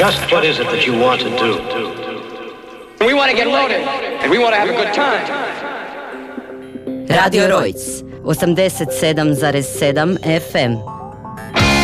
Just what is it that you want to do? We want to get loaded, and we want to have a good time. Radio Rojc, 87,7 FM.